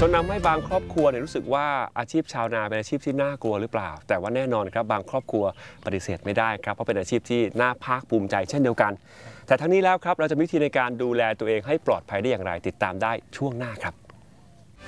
นนำให้บางครอบครัวรู้สึกว่าอาชีพชาวนาเป็นอาชีพที่น่ากลัวหรือเปล่าแต่ว่าแน่นอนครับบางครอบครัวปฏิเสธไม่ได้ครับเพราะเป็นอาชีพที่น่าภาคภูมิใจเช่นเดียวกันแต่ทั้งนี้แล้วครับเราจะมีวิธีในการดูแลตัวเองให้ปลอดภัยได้อย่างไรติดตามได้ช่วงหน้าครับ